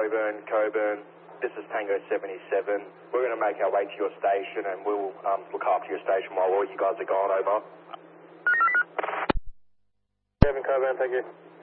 Coburn. This is Tango 77. We're going to make our way to your station and we'll look after your station while all you guys are gone over. 7 Coburn, thank you.